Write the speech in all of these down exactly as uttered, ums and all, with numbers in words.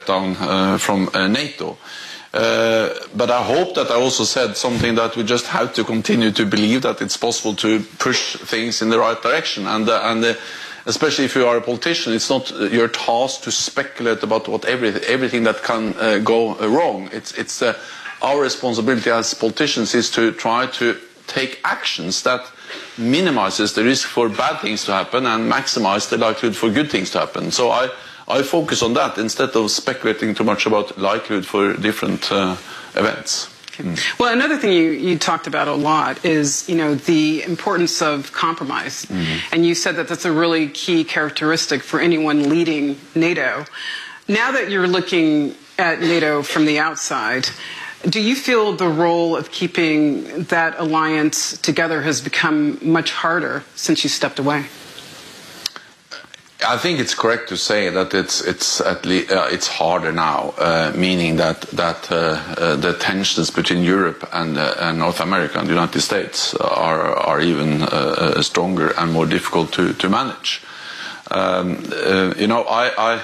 down uh, from uh, NATO. Uh, but I hope that I also said something that we just have to continue to believe that it's possible to push things in the right direction. And, uh, and uh, especially if you are a politician, it's not your task to speculate about what every, everything that can uh, go wrong. It's, it's uh, our responsibility as politicians is to try to take actions that minimizes the risk for bad things to happen and maximize the likelihood for good things to happen. So I I focus on that instead of speculating too much about likelihood for different uh, events. Okay. Mm. Well, another thing you, you talked about a lot is, you know, the importance of compromise. Mm-hmm. And you said that that's a really key characteristic for anyone leading NATO. Now that you're looking at NATO from the outside, do you feel the role of keeping that alliance together has become much harder since you stepped away? I think it's correct to say that it's it's at least uh, it's harder now, uh, meaning that that uh, uh, the tensions between Europe and, uh, and North America and the United States are are even uh, stronger and more difficult to to manage. Um, uh, you know, I. I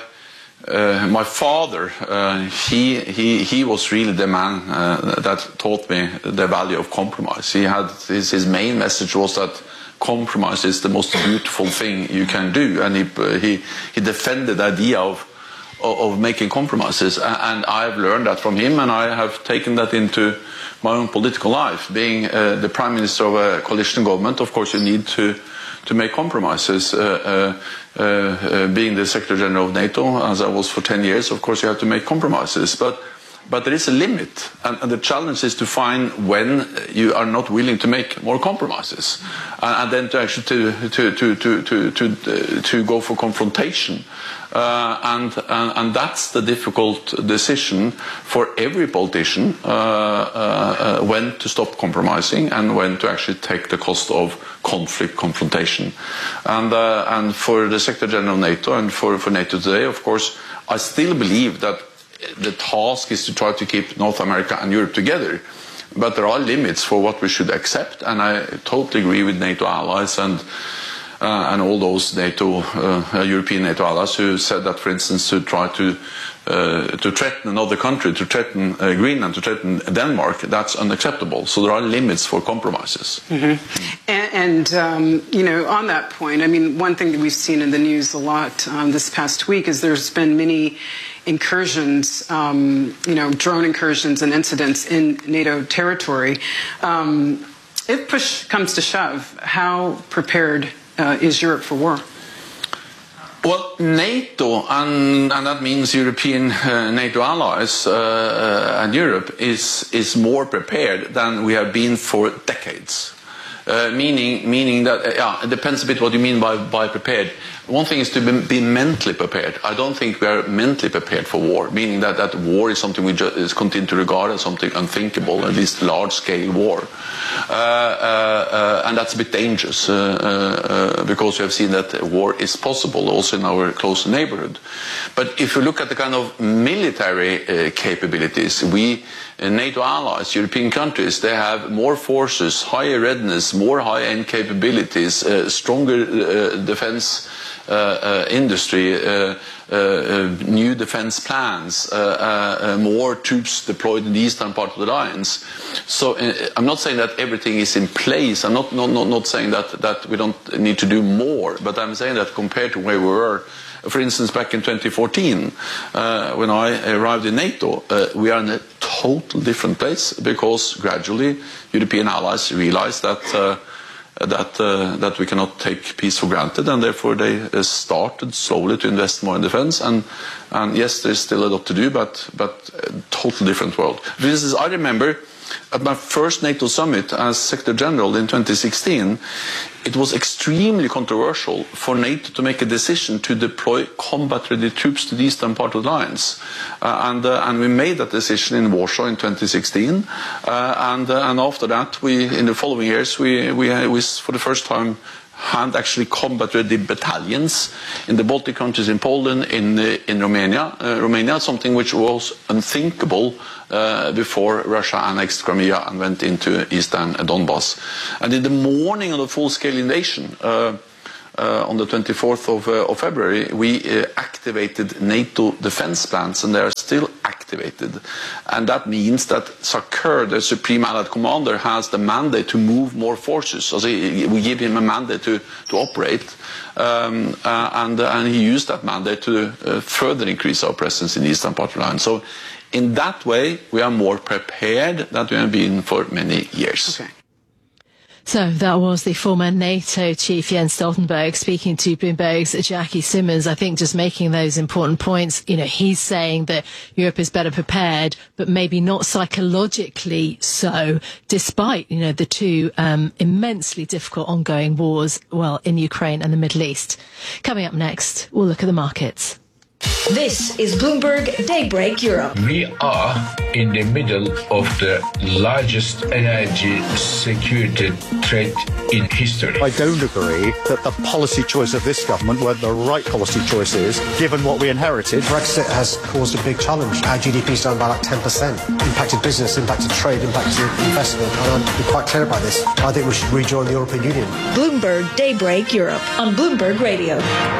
Uh, my father, uh, he, he, he was really the man uh, that taught me the value of compromise. He had his, his main message was that compromise is the most beautiful thing you can do, and he, uh, he, he defended the idea of, of, of making compromises. And I've learned that from him, and I have taken that into my own political life. Being uh, the prime minister of a coalition government, of course, you need to to make compromises. Uh, uh, uh, uh, being the Secretary General of NATO, as I was for ten years, of course you have to make compromises. But, but there is a limit, and, and the challenge is to find when you are not willing to make more compromises, and, and then to actually to, to, to, to, to, to, uh, to go for confrontation. Uh, and, and, and that's the difficult decision for every politician, uh, uh, uh, when to stop compromising and when to actually take the cost of conflict confrontation. And, uh, and for the Secretary General of NATO and for, for NATO today, of course, I still believe that the task is to try to keep North America and Europe together. But there are limits for what we should accept, and I totally agree with NATO allies and Uh, and all those NATO, uh, European NATO allies who said that, for instance, to try to uh, to threaten another country, to threaten uh, Greenland, to threaten Denmark, that's unacceptable. So there are limits for compromises. Mm-hmm. And, and um, you know, on that point, I mean, one thing that we've seen in the news a lot um, this past week is there's been many incursions, um, you know, drone incursions and incidents in NATO territory. Um, if push comes to shove, how prepared Uh, is Europe for war? Well, NATO, and, and that means European uh, NATO allies uh, uh, and Europe, is, is more prepared than we have been for decades. Uh, meaning, meaning that, uh, yeah, it depends a bit what you mean by, by prepared. One thing is to be, be mentally prepared. I don't think we are mentally prepared for war, meaning that, that war is something we just continue to regard as something unthinkable, at least large-scale war. Uh, uh, uh, and that's a bit dangerous, uh, uh, because we have seen that war is possible also in our close neighborhood. But if you look at the kind of military uh, capabilities, we, uh, NATO allies, European countries, they have more forces, higher readiness, more high-end capabilities, uh, stronger uh, defense Uh, uh, industry, uh, uh, uh, new defense plans, uh, uh, uh, more troops deployed in the eastern part of the alliance. So uh, I'm not saying that everything is in place. I'm not, not, not, not saying that, that we don't need to do more, but I'm saying that compared to where we were, for instance, back in twenty fourteen, uh, when I arrived in NATO, uh, we are in a total different place because gradually European allies realized that uh, that uh, that we cannot take peace for granted, and therefore they uh, started slowly to invest more in defense. And, and yes, there's still a lot to do, but but a total different world. For instance, I remember at my first NATO summit as Secretary General in twenty sixteen, it was extremely controversial for NATO to make a decision to deploy combat-ready troops to the eastern part of the alliance. Uh, and, uh, and we made that decision in Warsaw in twenty sixteen. Uh, and, uh, and after that, we, in the following years, we, we, we for the first time, had actually combat-ready battalions in the Baltic countries, in Poland, in, uh, in Romania. Uh, Romania, something which was unthinkable uh, before Russia annexed Crimea and went into eastern Donbass. And in the morning of the full-scale invasion, uh, uh, on the twenty-fourth of, uh, of February, we uh, activated NATO defense plans, and they are still activated. And that means that SACEUR, the Supreme Allied Commander, has the mandate to move more forces. So we give him a mandate to, to operate, um, uh, and, uh, and he used that mandate to uh, further increase our presence in the eastern part of the line. So in that way, we are more prepared than we have been for many years. Okay. So that was the former NATO chief Jens Stoltenberg speaking to Bloomberg's Jackie Simmons. I think just making those important points. You know, he's saying that Europe is better prepared, but maybe not psychologically so, despite, you know, the two um, immensely difficult ongoing wars, well, in Ukraine and the Middle East. Coming up next, we'll look at the markets. This is Bloomberg Daybreak Europe. We are in the middle of the largest energy security threat in history. I don't agree that the policy choice of this government were the right policy choice is, given what we inherited. Brexit has caused a big challenge. Our G D P's down by like ten percent. Impacted business, impacted trade, impacted investment. And I'm be quite clear about this. I think we should rejoin the European Union. Bloomberg Daybreak Europe on Bloomberg Radio.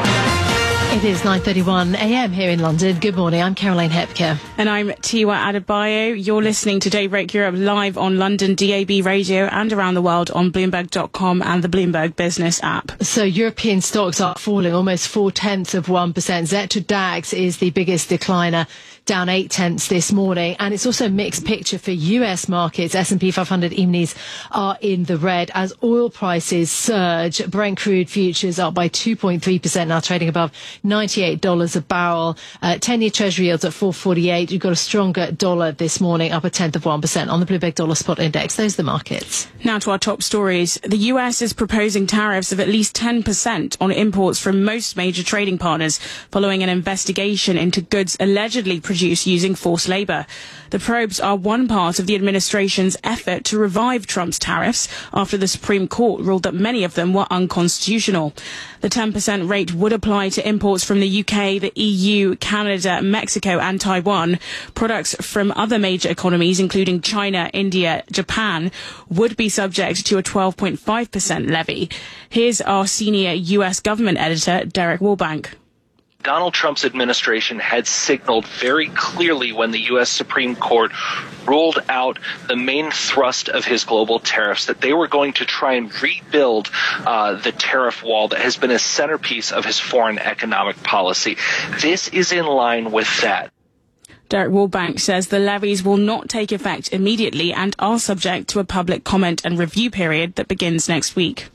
It is nine thirty-one a m here in London. Good morning, I'm Caroline Hepker. And I'm Tiwa Adebayo. You're listening to Daybreak Europe live on London D A B radio and around the world on Bloomberg dot com and the Bloomberg Business app. So European stocks are falling almost four-tenths of one percent. Xetra DAX is the biggest decliner, down eight-tenths this morning. And it's also a mixed picture for U S markets. S and P five hundred E-minis are in the red as oil prices surge. Brent crude futures up by two point three percent, now trading above ninety-eight dollars a barrel. Uh, ten-year Treasury yields at four forty-eight. You've got a stronger dollar this morning, up a tenth of one percent on the Bloomberg Dollar Spot Index. Those are the markets. Now to our top stories. The U S is proposing tariffs of at least ten percent on imports from most major trading partners following an investigation into goods allegedly produced using forced labour. The probes are one part of the administration's effort to revive Trump's tariffs after the Supreme Court ruled that many of them were unconstitutional. The ten percent rate would apply to imports from the U K, the E U, Canada, Mexico and Taiwan. Products from other major economies, including China, India, Japan, would be subject to a twelve point five percent levy. Here's our senior U S government editor, Derek Wallbank. Donald Trump's administration had signaled very clearly when the U S Supreme Court ruled out the main thrust of his global tariffs that they were going to try and rebuild uh, the tariff wall that has been a centerpiece of his foreign economic policy. This is in line with that. Derek Wallbank says the levies will not take effect immediately and are subject to a public comment and review period that begins next week.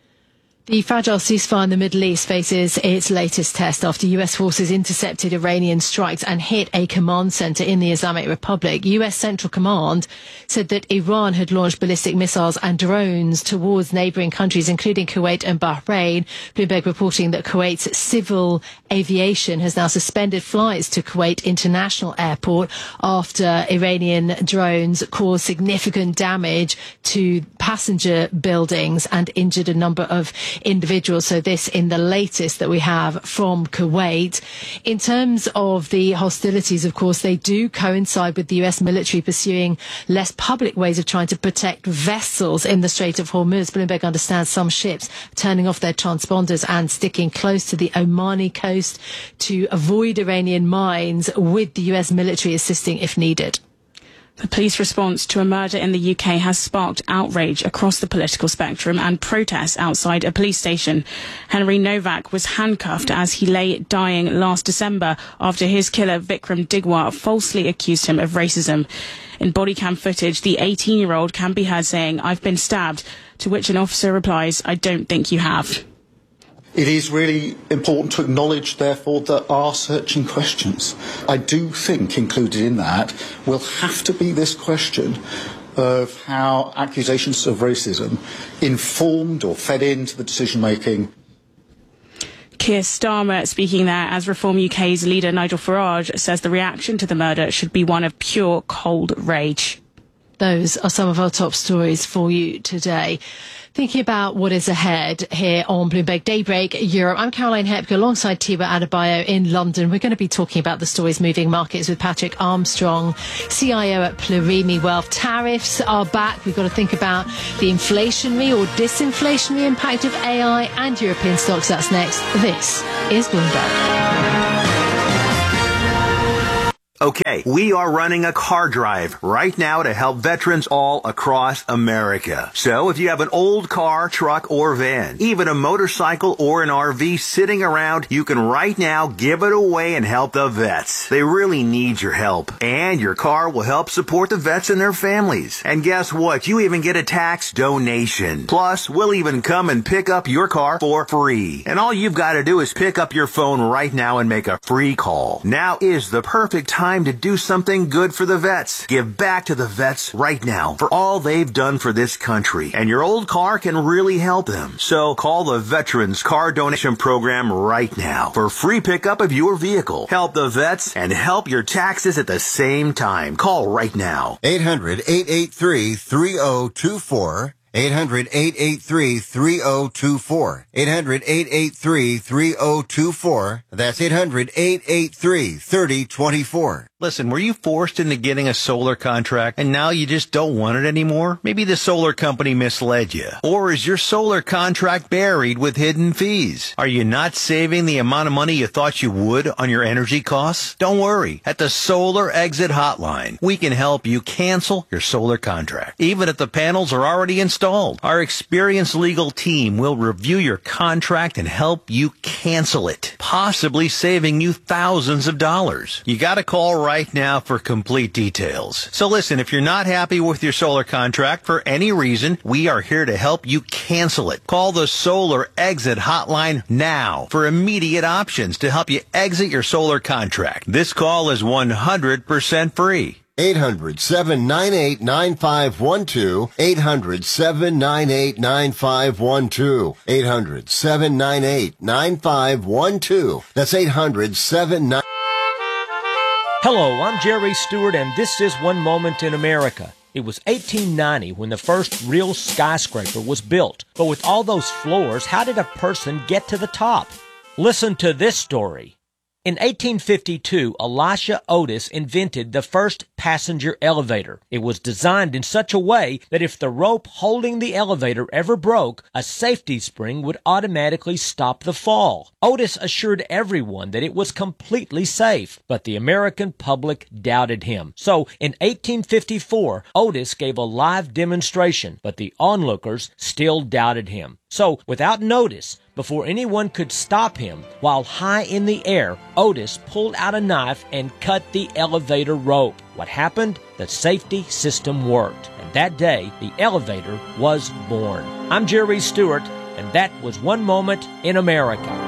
The fragile ceasefire in the Middle East faces its latest test after U S forces intercepted Iranian strikes and hit a command center in the Islamic Republic. U S Central Command said that Iran had launched ballistic missiles and drones towards neighbouring countries, including Kuwait and Bahrain. Bloomberg reporting that Kuwait's civil aviation has now suspended flights to Kuwait International Airport after Iranian drones caused significant damage to passenger buildings and injured a number of individuals. So this in the latest that we have from Kuwait. In terms of the hostilities, of course, they do coincide with the U S military pursuing less public ways of trying to protect vessels in the Strait of Hormuz. Bloomberg understands some ships turning off their transponders and sticking close to the Omani coast to avoid Iranian mines, with the U S military assisting if needed. The police response to a murder in the U K has sparked outrage across the political spectrum and protests outside a police station. Henry Novak was handcuffed as he lay dying last December after his killer Vikram Digwar falsely accused him of racism. In body cam footage, the eighteen-year-old can be heard saying, "I've been stabbed," to which an officer replies, "I don't think you have." It is really important to acknowledge, therefore, that are searching questions. I do think included in that will have to be this question of how accusations of racism informed or fed into the decision-making. Keir Starmer speaking there as Reform U K's leader Nigel Farage says the reaction to the murder should be one of pure cold rage. Those are some of our top stories for you today. Thinking about what is ahead here on Bloomberg Daybreak Europe, I'm Caroline Hepker alongside Tiwa Adebayo in London. We're going to be talking about the stories moving markets with Patrick Armstrong, C I O at Plurimi Wealth. Tariffs are back. We've got to think about the inflationary or disinflationary impact of A I and European stocks. That's next. This is Bloomberg. Okay, we are running a car drive right now to help veterans all across America. So if you have an old car, truck, or van, even a motorcycle or an R V sitting around, you can right now give it away and help the vets. They really need your help. And your car will help support the vets and their families. And guess what? You even get a tax donation. Plus, we'll even come and pick up your car for free. And all you've got to do is pick up your phone right now and make a free call. Now is the perfect time to do something good for the vets. Give back to the vets right now for all they've done for this country. And your old car can really help them. So call the Veterans Car Donation Program right now for free pickup of your vehicle. Help the vets and help your taxes at the same time. Call right now. eight hundred, eight eight three, three oh two four. eight hundred, eight eight three, three oh two four. eight hundred, eight eight three, three oh two four. That's eight hundred, eight eight three, three oh two four. Listen, were you forced into getting a solar contract and now you just don't want it anymore? Maybe the solar company misled you. Or is your solar contract buried with hidden fees? Are you not saving the amount of money you thought you would on your energy costs? Don't worry. At the Solar Exit Hotline, we can help you cancel your solar contract, even if the panels are already installed. Our experienced legal team will review your contract and help you cancel it, possibly saving you thousands of dollars. You got to call right right now for complete details. So listen, if you're not happy with your solar contract for any reason, we are here to help you cancel it. Call the Solar Exit Hotline now for immediate options to help you exit your solar contract. This call is one hundred percent free. eight hundred, seven nine eight, nine five one two. eight hundred, seven nine eight, nine five one two. eight hundred, seven nine eight, nine five one two. That's eight hundred, seven nine eight. Hello, I'm Jerry Stewart, and this is One Moment in America. It was eighteen ninety when the first real skyscraper was built. But with all those floors, how did a person get to the top? Listen to this story. In eighteen fifty-two, Elisha Otis invented the first passenger elevator. It was designed in such a way that if the rope holding the elevator ever broke, a safety spring would automatically stop the fall. Otis assured everyone that it was completely safe, but the American public doubted him. So in eighteen fifty-four, Otis gave a live demonstration, but the onlookers still doubted him. So, without notice, before anyone could stop him, while high in the air, Otis pulled out a knife and cut the elevator rope. What happened? The safety system worked. And that day, the elevator was born. I'm Jerry Stewart, and that was One Moment in America.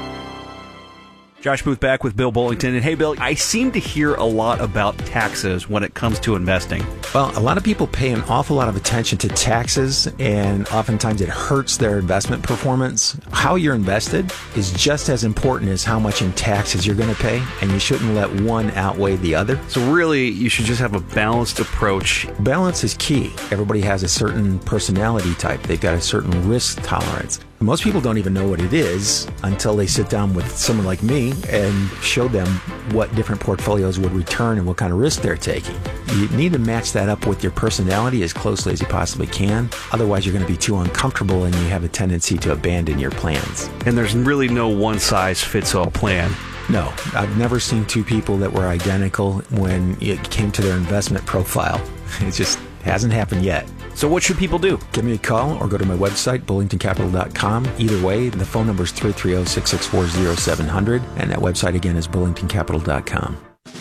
Josh Booth back with Bill Bullington. And hey, Bill, I seem to hear a lot about taxes when it comes to investing. Well, a lot of people pay an awful lot of attention to taxes, and oftentimes it hurts their investment performance. How you're invested is just as important as how much in taxes you're going to pay, and you shouldn't let one outweigh the other. So really, you should just have a balanced approach. Balance is key. Everybody has a certain personality type. They've got a certain risk tolerance. Most people don't even know what it is until they sit down with someone like me and show them what different portfolios would return and what kind of risk they're taking. You need to match that up with your personality as closely as you possibly can. Otherwise, you're going to be too uncomfortable and you have a tendency to abandon your plans. And there's really no one-size-fits-all plan. No, I've never seen two people that were identical when it came to their investment profile. It just hasn't happened yet. So what should people do? Give me a call or go to my website, bullington capital dot com. Either way, the phone number is three three zero, six six four, zero seven zero zero, and that website again is bullington capital dot com.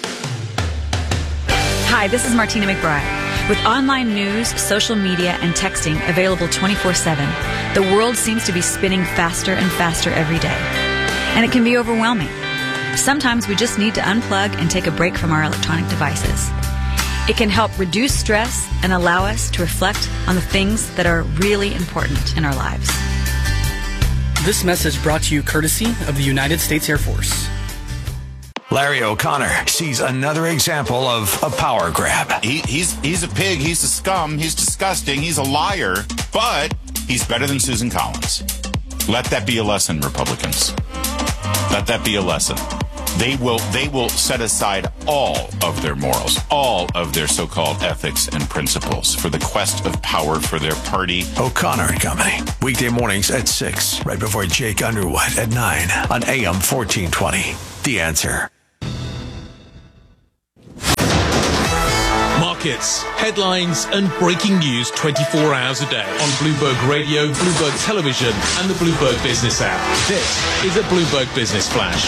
Hi, this is Martina McBride. With online news, social media, and texting available twenty-four seven, the world seems to be spinning faster and faster every day. And it can be overwhelming. Sometimes we just need to unplug and take a break from our electronic devices. It can help reduce stress and allow us to reflect on the things that are really important in our lives. This message brought to you courtesy of the United States Air Force. Larry O'Connor sees another example of a power grab. He, he's he's a pig. He's a scum. He's disgusting. He's a liar. But he's better than Susan Collins. Let that be a lesson, Republicans. Let that be a lesson. They will they will set aside all of their morals, all of their so-called ethics and principles for the quest of power for their party. O'Connor and Company. Weekday mornings at six, right before Jake Underwood at nine on A M fourteen twenty. The Answer. Markets, headlines, and breaking news twenty-four hours a day on Bloomberg Radio, Bloomberg Television, and the Bloomberg Business app. This is a Bloomberg Business Flash.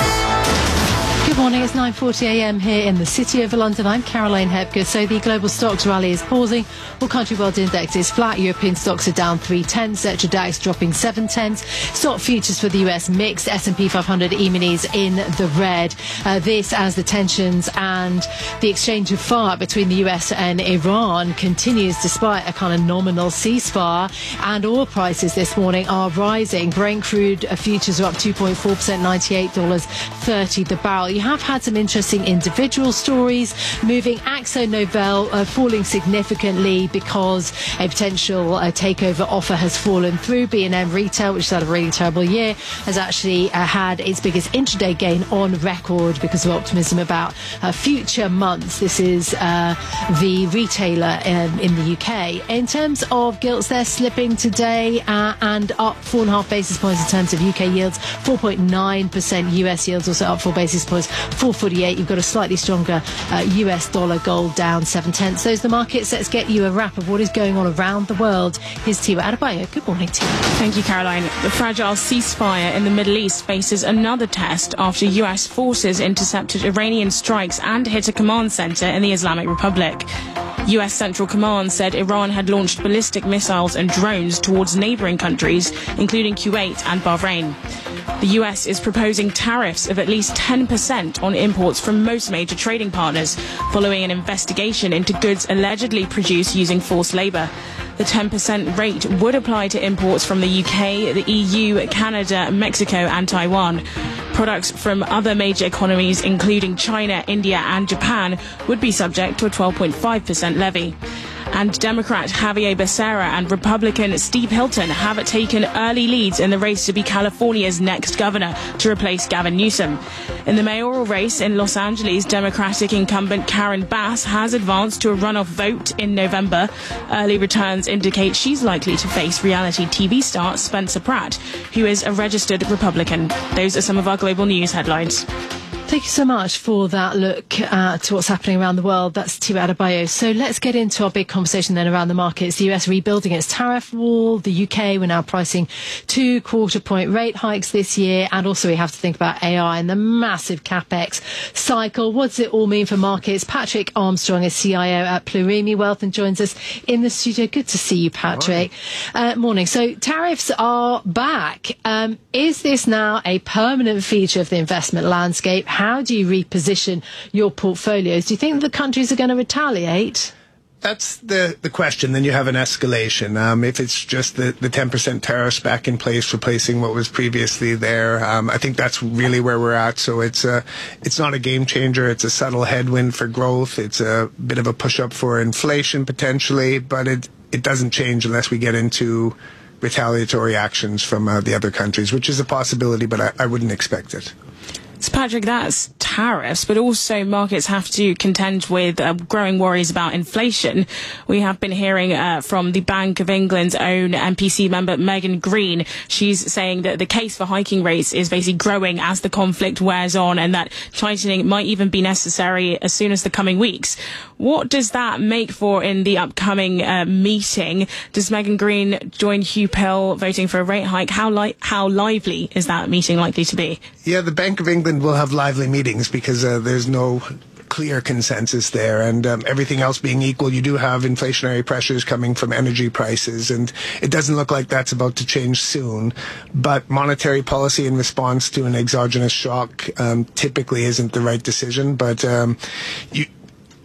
Good morning, it's nine forty a m here in the city of London. I'm Caroline Hepker. So the global stocks rally is pausing. All country world index is flat. European stocks are down three tenths. Xetra DAX dropping seven tenths. Stock futures for the U S mixed. S and P five hundred E-minis in the red. Uh, this as the tensions and the exchange of fire between the U S and Iran continues despite a kind of nominal ceasefire. And oil prices this morning are rising. Brent crude futures are up two point four percent, ninety-eight dollars thirty the barrel. You have had some interesting individual stories moving. AkzoNobel uh, falling significantly because a potential uh, takeover offer has fallen through. B and M Retail, which has had a really terrible year, has actually uh, had its biggest intraday gain on record because of optimism about uh, future months. This is uh, the retailer um, in the U K. In terms of gilts, they're slipping today uh, and up four and a half basis points in terms of U K yields, four point nine percent. U S yields also up four basis points, four forty-eight. You've got a slightly stronger uh, U S dollar. Gold down seven tenths. Those are the markets. Let's get you a wrap of what is going on around the world. Here's Tiwa Adebayo. Good morning, Tiwa. Thank you, Caroline. The fragile ceasefire in the Middle East faces another test after U S forces intercepted Iranian strikes and hit a command center in the Islamic Republic. U S Central Command said Iran had launched ballistic missiles and drones towards neighboring countries, including Kuwait and Bahrain. The U S is proposing tariffs of at least ten percent on imports from most major trading partners, following an investigation into goods allegedly produced using forced labour. The ten percent rate would apply to imports from the U K, the E U, Canada, Mexico and Taiwan. Products from other major economies, including China, India and Japan, would be subject to a twelve point five percent levy. And Democrat Javier Becerra and Republican Steve Hilton have taken early leads in the race to be California's next governor to replace Gavin Newsom. In the mayoral race in Los Angeles, Democratic incumbent Karen Bass has advanced to a runoff vote in November. Early returns indicate she's likely to face reality T V star Spencer Pratt, who is a registered Republican. Those are some of our global news headlines. Thank you so much for that look at what's happening around the world. That's Tiwa Adebayo. So let's get into our big conversation then around the markets. The U S rebuilding its tariff wall. The U K, we're now pricing two quarter point rate hikes this year. And also we have to think about A I and the massive capex cycle. What does it all mean for markets? Patrick Armstrong is C I O at Plurimi Wealth and joins us in the studio. Good to see you, Patrick. Morning. Uh, morning. So tariffs are back. Um, is this now a permanent feature of the investment landscape? How do you reposition your portfolios? Do you think the countries are going to retaliate? That's the, the question. Then you have an escalation. Um, if it's just the, the ten percent tariffs back in place, replacing what was previously there, um, I think that's really where we're at. So it's a, it's not a game changer. It's a subtle headwind for growth. It's a bit of a push-up for inflation potentially, but it, it doesn't change unless we get into retaliatory actions from uh, the other countries, which is a possibility, but I, I wouldn't expect it. So Patrick, that's tariffs, but also markets have to contend with uh, growing worries about inflation. We have been hearing uh, from the Bank of England's own M P C member, Megan Green. She's saying that the case for hiking rates is basically growing as the conflict wears on and that tightening might even be necessary as soon as the coming weeks. What does that make for in the upcoming uh, meeting? Does Megan Green join Hugh Pill voting for a rate hike? How, li- how lively is that meeting likely to be? Yeah, the Bank of England will have lively meetings because uh, there's no clear consensus there, and um, everything else being equal, you do have inflationary pressures coming from energy prices, and it doesn't look like that's about to change soon. But monetary policy in response to an exogenous shock um, typically isn't the right decision. But um, you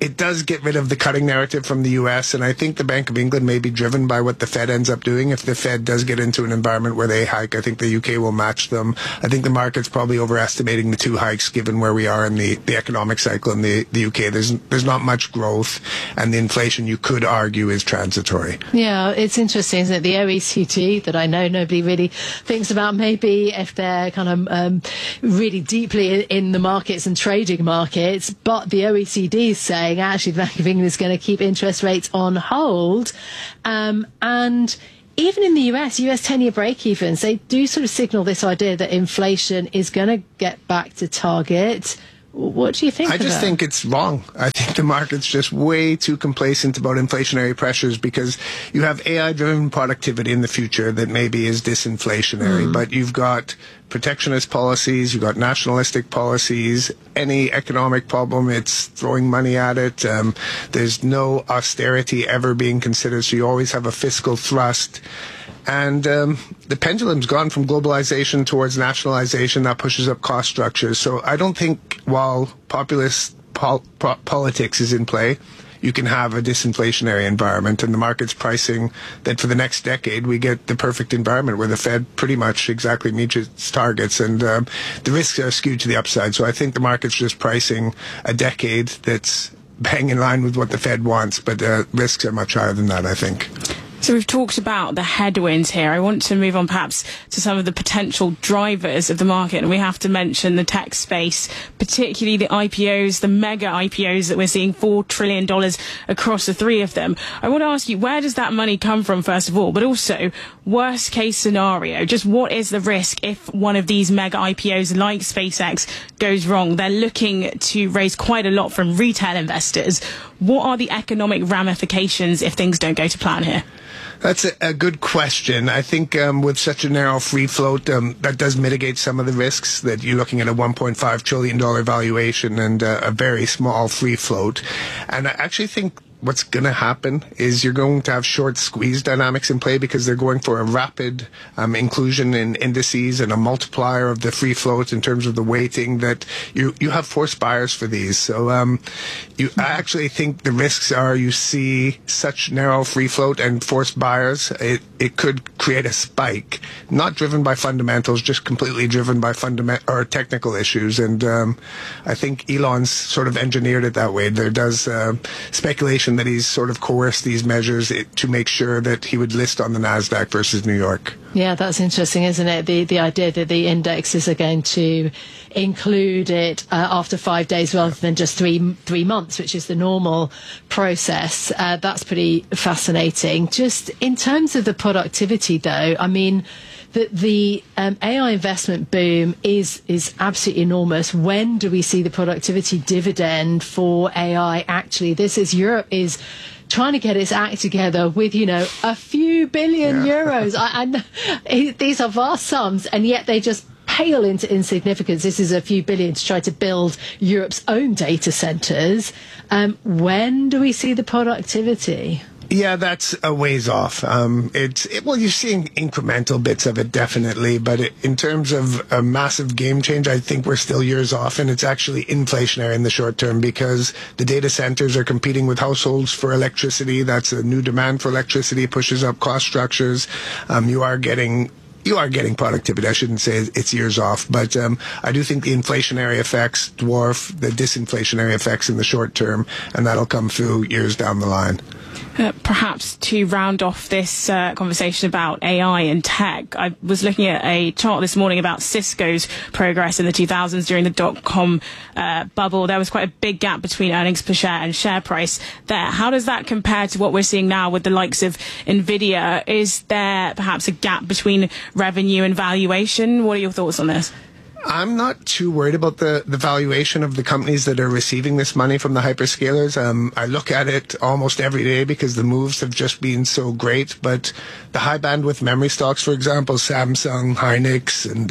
it does get rid of the cutting narrative from the U S, and I think the Bank of England may be driven by what the Fed ends up doing. If the Fed does get into an environment where they hike, I think the U K will match them. I think the market's probably overestimating the two hikes given where we are in the, the economic cycle in the, the U K. There's, there's not much growth, and the inflation, you could argue, is transitory. Yeah, it's interesting, isn't it? The O E C D that I know nobody really thinks about, maybe if they're kind of um, really deeply in the markets and trading markets, but the O E C D is saying actually the Bank of England is going to keep interest rates on hold. Um, and even in the U S, U S ten-year break-evens, they do sort of signal this idea that inflation is going to get back to target. What do you think I of just that? think it's wrong. I think the market's just way too complacent about inflationary pressures because you have A I-driven productivity in the future that maybe is disinflationary, mm. but you've got protectionist policies, you've got nationalistic policies. Any economic problem, it's throwing money at it. Um, there's no austerity ever being considered, so you always have a fiscal thrust. And um, the pendulum's gone from globalization towards nationalization. That pushes up cost structures. So I don't think while populist pol- po- politics is in play, you can have a disinflationary environment, and the market's pricing that for the next decade we get the perfect environment where the Fed pretty much exactly meets its targets, and um, the risks are skewed to the upside. So I think the market's just pricing a decade that's bang in line with what the Fed wants, but uh, risks are much higher than that, I think. So we've talked about the headwinds here. I want to move on perhaps to some of the potential drivers of the market, and we have to mention the tech space, particularly the I P Os, the mega I P Os that we're seeing, four trillion dollars across the three of them. I want to ask you, where does that money come from, first of all, but also, worst case scenario, just what is the risk if one of these mega I P Os like SpaceX goes wrong? They're looking to raise quite a lot from retail investors. What are the economic ramifications if things don't go to plan here? That's a, a good question. I think um, with such a narrow free float, um, that does mitigate some of the risks that you're looking at a one point five trillion dollars valuation and uh, a very small free float. And I actually think what's going to happen is you're going to have short squeeze dynamics in play because they're going for a rapid um, inclusion in indices and a multiplier of the free float in terms of the weighting that you you have forced buyers for these. So um, you I actually think the risks are you see such narrow free float and forced buyers, it, it could create a spike, not driven by fundamentals, just completely driven by fundament or technical issues. And um, I think Elon's sort of engineered it that way. There does uh, speculation that he's sort of coerced these measures to make sure that he would list on the NASDAQ versus New York. Yeah, that's interesting, isn't it? The the idea that the indexes are going to include it uh, after five days rather than just three three months, which is the normal process. Uh, that's pretty fascinating. Just in terms of the productivity, though, I mean, the, the um, A I investment boom is is absolutely enormous. When do we see the productivity dividend for A I? Actually, this is Europe is trying to get its act together with, you know, a few billion yeah. euros. I, I, these are vast sums, and yet they just pale into insignificance. This is a few billion to try to build Europe's own data centres. Um, when do we see the productivity? Yeah, that's a ways off. Um, it's it, well, you're seeing incremental bits of it, definitely, but it, in terms of a massive game change, I think we're still years off, and it's actually inflationary in the short term because the data centers are competing with households for electricity. That's a new demand for electricity, pushes up cost structures. Um, you are getting You are getting productivity. I shouldn't say it's years off, but um, I do think the inflationary effects dwarf the disinflationary effects in the short term, and that'll come through years down the line. Uh, perhaps to round off this uh, conversation about A I and tech, I was looking at a chart this morning about Cisco's progress in the two thousands during the dot-com uh, bubble. There was quite a big gap between earnings per share and share price there. How does that compare to what we're seeing now with the likes of NVIDIA? Is there perhaps a gap between revenue and valuation? What are your thoughts on this? I'm not too worried about the, the valuation of the companies that are receiving this money from the hyperscalers. Um, I look at it almost every day because the moves have just been so great. But the high bandwidth memory stocks, for example, Samsung, Hynix, and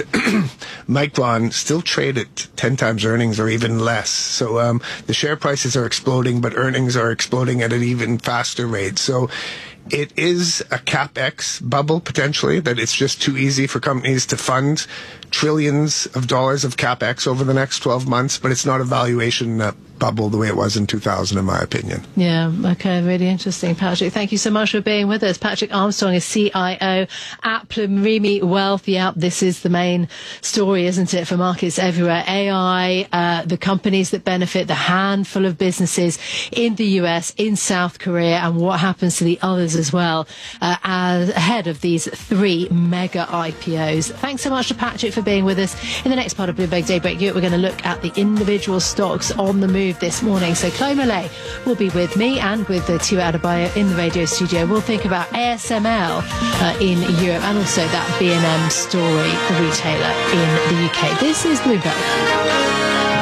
Micron still trade at ten times earnings or even less. So um, the share prices are exploding, but earnings are exploding at an even faster rate. So it is a CapEx bubble, potentially, that it's just too easy for companies to fund trillions of dollars of CapEx over the next twelve months, but it's not a valuation uh, bubble the way it was in two thousand, in my opinion. Yeah, okay, really interesting, Patrick. Thank you so much for being with us. Patrick Armstrong is C I O at Plurimi Wealth. Yeah, this is the main story, isn't it, for markets everywhere? A I, uh, the companies that benefit, the handful of businesses in the U S, in South Korea, and what happens to the others as well, uh, as ahead of these three mega I P Os. Thanks so much to Patrick for being with us. In the next part of Bloomberg Daybreak Europe, we're going to look at the individual stocks on the move this morning. So Chloe Millay will be with me and with uh, Tua Adebayo in the radio studio. We'll think about A S M L uh, in Europe and also that B and M story, the retailer in the U K. This is Bloomberg.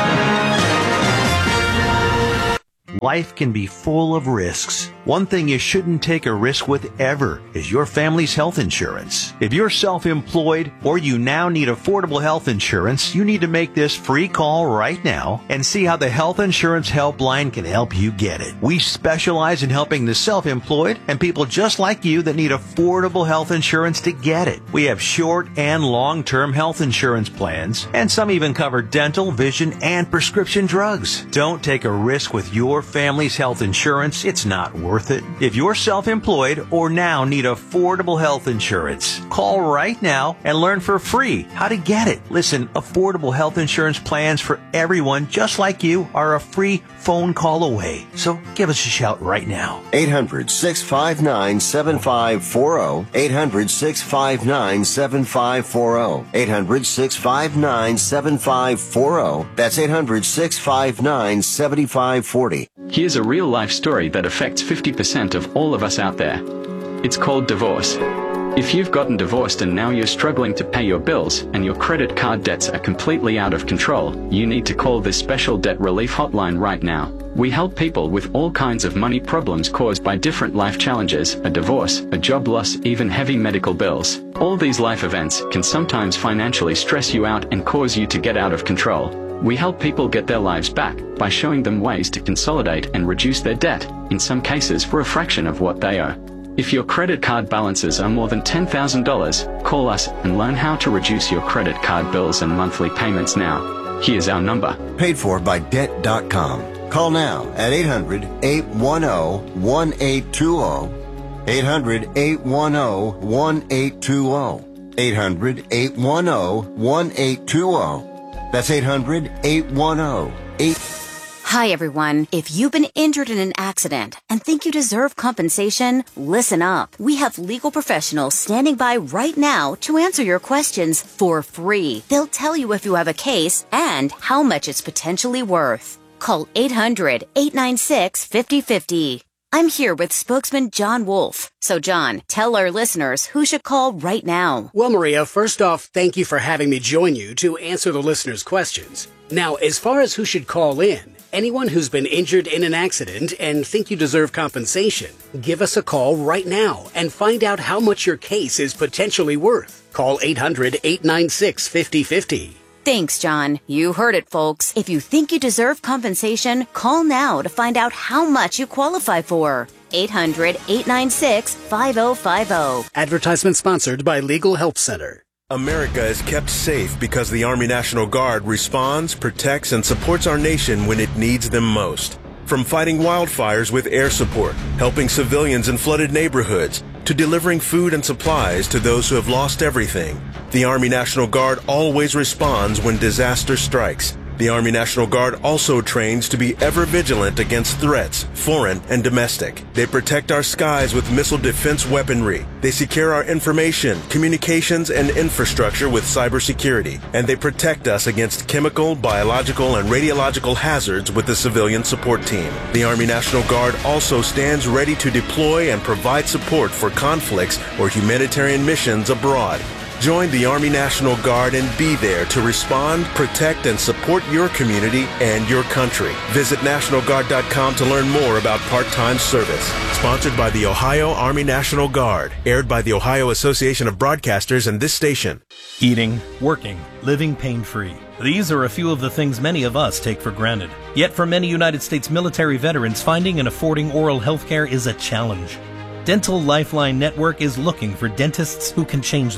Life can be full of risks. One thing you shouldn't take a risk with ever is your family's health insurance. If you're self-employed or you now need affordable health insurance, you need to make this free call right now and see how the Health Insurance Helpline can help you get it. We specialize in helping the self-employed and people just like you that need affordable health insurance to get it. We have short and long-term health insurance plans, and some even cover dental, vision, and prescription drugs. Don't take a risk with your family's health insurance. It's not worth it. If you're self-employed or now need affordable health insurance, call right now and learn for free how to get it. Listen, affordable health insurance plans for everyone just like you are a free phone call away. So give us a shout right now. eight hundred, six five nine, seven five four zero. eight hundred, six five nine, seven five four zero. eight hundred, six five nine, seven five four zero. That's eight hundred, six five nine, seven five four zero. Here's a real-life story that affects fifty percent of all of us out there. It's called divorce. If you've gotten divorced and now you're struggling to pay your bills and your credit card debts are completely out of control, you need to call this special debt relief hotline right now. We help people with all kinds of money problems caused by different life challenges, a divorce, a job loss, even heavy medical bills. All these life events can sometimes financially stress you out and cause you to get out of control. We help people get their lives back by showing them ways to consolidate and reduce their debt, in some cases for a fraction of what they owe. If your credit card balances are more than ten thousand dollars, call us and learn how to reduce your credit card bills and monthly payments now. Here's our number. Paid for by debt dot com. Call now at eight hundred, eight one zero, one eight two zero. eight hundred, eight one zero, one eight two zero. eight hundred, eight one zero, one eight two zero. That's eight hundred, eight one zero, eight. Hi, everyone. If you've been injured in an accident and think you deserve compensation, listen up. We have legal professionals standing by right now to answer your questions for free. They'll tell you if you have a case and how much it's potentially worth. Call eight hundred, eight nine six, five oh five oh. I'm here with spokesman John Wolf. So, John, tell our listeners who should call right now. Well, Maria, first off, thank you for having me join you to answer the listeners' questions. Now, as far as who should call in, anyone who's been injured in an accident and think you deserve compensation, give us a call right now and find out how much your case is potentially worth. Call eight hundred, eight nine six, five oh five oh. Thanks, John. You heard it, folks. If you think you deserve compensation, call now to find out how much you qualify for. eight hundred, eight nine six, five oh five oh. Advertisement sponsored by Legal Help Center. America is kept safe because the Army National Guard responds, protects, and supports our nation when it needs them most. From fighting wildfires with air support, helping civilians in flooded neighborhoods, to delivering food and supplies to those who have lost everything, the Army National Guard always responds when disaster strikes. The Army National Guard also trains to be ever vigilant against threats, foreign and domestic. They protect our skies with missile defense weaponry. They secure our information, communications, and infrastructure with cybersecurity. And they protect us against chemical, biological, and radiological hazards with the civilian support team. The Army National Guard also stands ready to deploy and provide support for conflicts or humanitarian missions abroad. Join the Army National Guard and be there to respond, protect, and support your community and your country. Visit National Guard dot com to learn more about part-time service. Sponsored by the Ohio Army National Guard. Aired by the Ohio Association of Broadcasters and this station. Eating, working, living pain-free. These are a few of the things many of us take for granted. Yet for many United States military veterans, finding and affording oral health care is a challenge. Dental Lifeline Network is looking for dentists who can change this.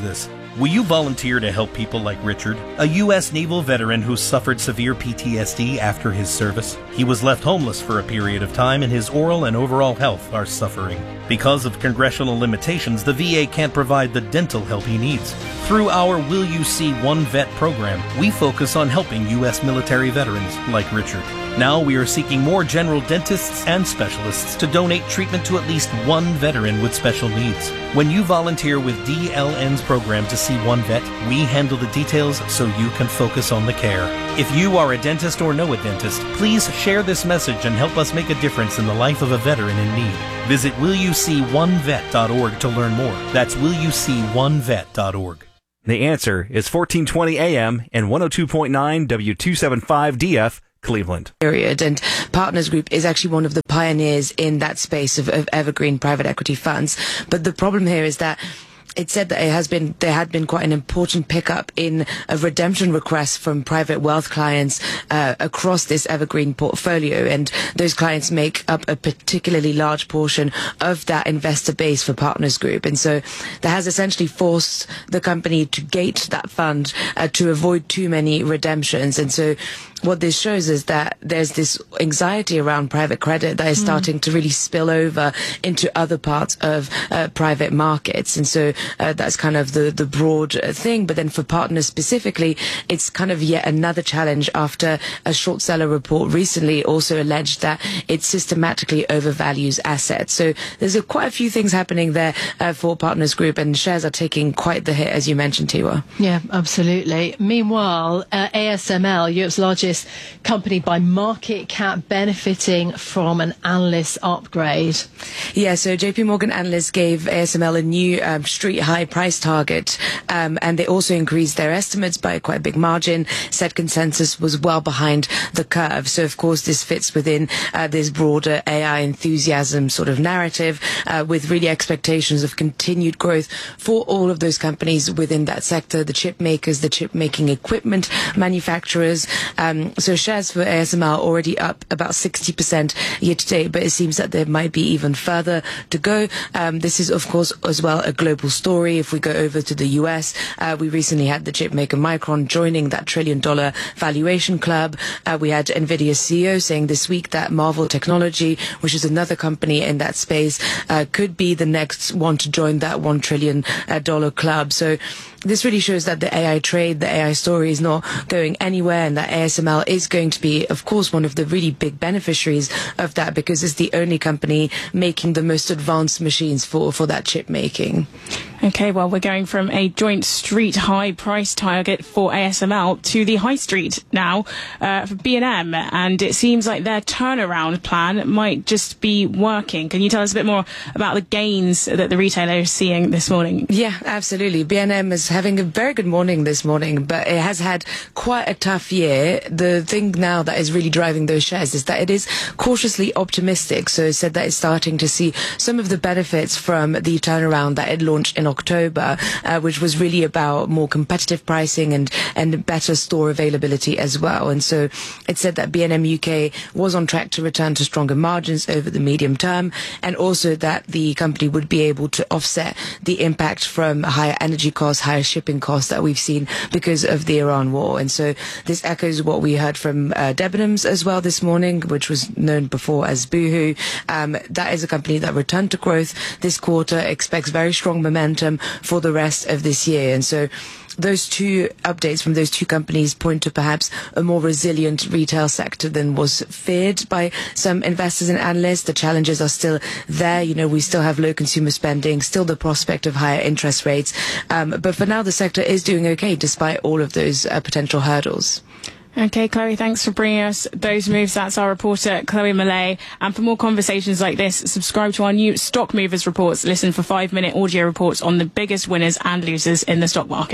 Will you volunteer to help people like Richard, a U S naval veteran who suffered severe P T S D after his service? He was left homeless for a period of time and his oral and overall health are suffering. Because of congressional limitations, the V A can't provide the dental help he needs. Through our Will You See One Vet program, we focus on helping U S military veterans like Richard. Now we are seeking more general dentists and specialists to donate treatment to at least one veteran with special needs. When you volunteer with D L N's program to see one vet, we handle the details so you can focus on the care. If you are a dentist or know a dentist, please share this message and help us make a difference in the life of a veteran in need. Visit will you see one vet dot org to learn more. That's will you see one vet dot org. The Answer is fourteen twenty A M and one oh two point nine W two seventy-five D F, Cleveland. Period. And Partners Group is actually one of the pioneers in that space of, of evergreen private equity funds. But the problem here is that it said that it has been, there had been quite an important pickup in a redemption request from private wealth clients uh, across this evergreen portfolio, and those clients make up a particularly large portion of that investor base for Partners Group. And so that has essentially forced the company to gate that fund uh, to avoid too many redemptions. And so what this shows is that there's this anxiety around private credit that is mm. starting to really spill over into other parts of uh, private markets. And so uh, that's kind of the, the broad uh, thing. But then for Partners specifically, it's kind of yet another challenge after a short seller report recently also alleged that it systematically overvalues assets. So there's a, quite a few things happening there uh, for Partners Group, and shares are taking quite the hit, as you mentioned, Tiwa. Yeah, absolutely. Meanwhile, uh, A S M L, Europe's largest company by market cap, benefiting from an analyst upgrade. Yeah, so J P Morgan analysts gave A S M L a new um, street high price target, um, and they also increased their estimates by quite a big margin. Said consensus was well behind the curve. So of course this fits within uh, this broader A I enthusiasm sort of narrative, uh, with really expectations of continued growth for all of those companies within that sector, the chip makers, the chip making equipment manufacturers. Um, So shares for A S M L already up about sixty percent year to date, but it seems that there might be even further to go. Um, this is, of course, as well a global story. If we go over to the U S, uh, we recently had the chip maker Micron joining that trillion dollar valuation club. Uh, we had NVIDIA C E O saying this week that Marvel Technology, which is another company in that space, uh, could be the next one to join that one trillion dollar club. So this really shows that the A I trade, the A I story is not going anywhere, and that A S M L is going to be, of course, one of the really big beneficiaries of that, because it's the only company making the most advanced machines for, for that chip making. Okay, well, we're going from a joint street high price target for A S M L to the high street now uh, for B and M, and it seems like their turnaround plan might just be working. Can you tell us a bit more about the gains that the retailer is seeing this morning? Yeah, absolutely. B and M is having a very good morning this morning, but it has had quite a tough year. The thing now that is really driving those shares is that it is cautiously optimistic. So it said that it's starting to see some of the benefits from the turnaround that it launched in October, uh, which was really about more competitive pricing and, and better store availability as well. And so it said that B and M U K was on track to return to stronger margins over the medium term, and also that the company would be able to offset the impact from higher energy costs, higher shipping costs that we've seen because of the Iran war. And so this echoes what we heard from uh, Debenhams as well this morning, which was known before as Boohoo. Um, that is a company that returned to growth this quarter, expects very strong momentum for the rest of this year. And so those two updates from those two companies point to perhaps a more resilient retail sector than was feared by some investors and analysts. The challenges are still there. You know, we still have low consumer spending, still the prospect of higher interest rates. Um, but for now, the sector is doing okay despite all of those uh, potential hurdles. Okay, Chloe, thanks for bringing us those moves. That's our reporter, Chloe Millay. And for more conversations like this, subscribe to our new Stock Movers reports. Listen for five-minute audio reports on the biggest winners and losers in the stock market.